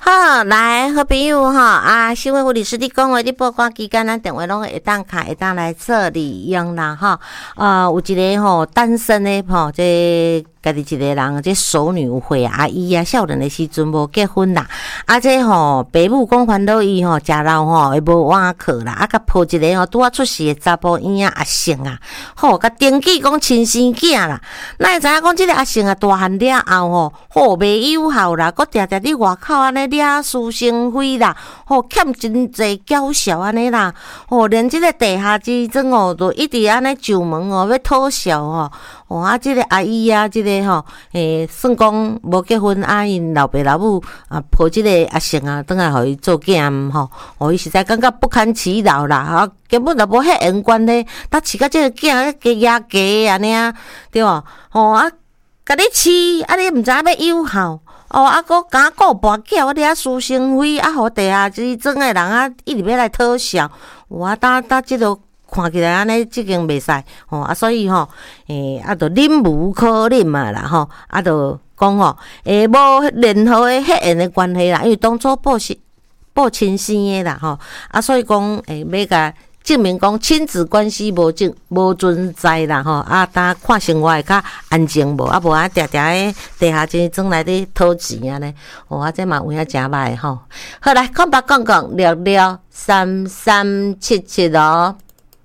好，来，好朋友哈新闻护理师你讲话，你报关期间咱电话拢会当开，会当来做利用啦哈。有一个单身的这家己一个人，这熟女会阿姨啊，少年的时阵无结婚啦，这爸母讲烦恼伊食老会无碗课啦，甲抱一个拄出世的查甫婴阿成啊，甲登记讲亲生囝啦，哪会知影讲这个阿成啊大汉了后袂有效啦，搁常常伫外口安尼掠私生费啦，欠真济缴销安尼啦，连这个地下之庄都一直安尼上门要讨销这个阿姨啊，这个算讲无结婚因老爸老母抱这个阿成啊，转来互伊做囝伊实在感觉不堪其扰啦，根本就无迄缘关咧，搭饲甲这个囝加压价安尼啊，对无？甲你饲你毋知影要有效。搁敢顾跋筊，掠私生费，互地下之庄的人一直要来讨销，搭即落看起来安尼，即间袂使所以就忍无可忍嘛啦就讲无任何的血缘的关系啦，因为当初报亲生的啦所以讲要甲证明讲亲子关系无存在啦当看生活会较安静无无常常诶地下钱庄内底讨钱安尼这嘛有影真歹好来空白讲6377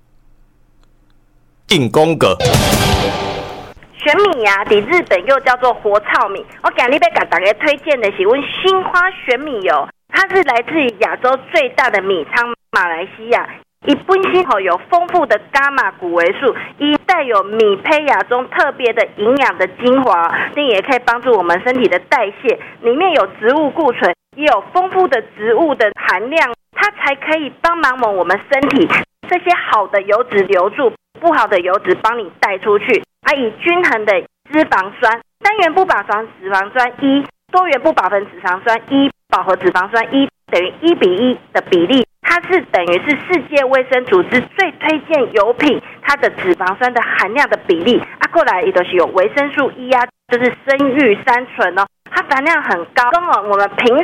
进攻个玄米呀，伫日本又叫做活糙米。我今日要给大家推荐的是阮新花玄米油，它是来自于亚洲最大的米仓马来西亚。伊本身有丰富的伽马谷维素，伊带有米胚芽中特别的营养的精华，并也可以帮助我们身体的代谢。里面有植物固醇，也有丰富的植物的含量，它才可以帮忙我们身体这些好的油脂留住，不好的油脂帮你带出去。以均衡的脂肪酸，单元不饱和脂肪酸1，多元不饱和脂肪酸1，饱和脂肪酸1等于1:1的比例。它是等于是世界卫生组织最推荐油品它的脂肪酸的含量的比例过来也都是有维生素 E 就是生育三醇它含量很高，跟我们平